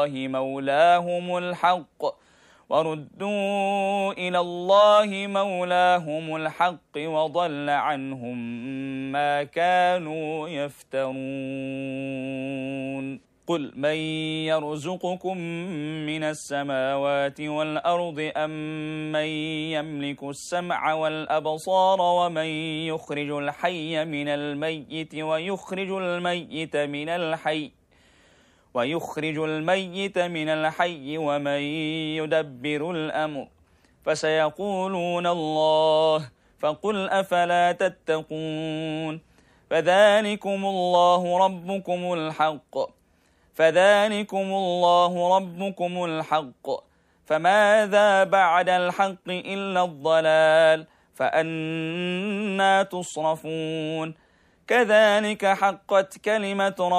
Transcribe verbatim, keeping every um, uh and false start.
مولاهم الحق وردوا إلى الله مولاهم الحق وضل عنهم ما كانوا يفترون. قل من يرزقكم من السماوات والأرض أم من يملك السمع والأبصار ومن يخرج الحي من الميت ويخرج الميت من الحي ويخرج الميت من الحي ومن يدبر الأمر فسيقولون الله فقل أفلا تتقون. فذلكم الله ربكم الحق فذلكم الله ربكم الحق فماذا بعد الحق إلا الضلال فأنى تصرفون. كذلك حقت كلمة